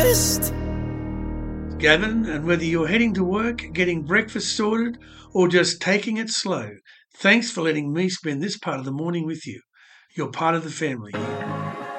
Gavin, and whether you're heading to work, getting breakfast sorted, or just taking it slow, thanks for letting me spend this part of the morning with you. You're part of the family here.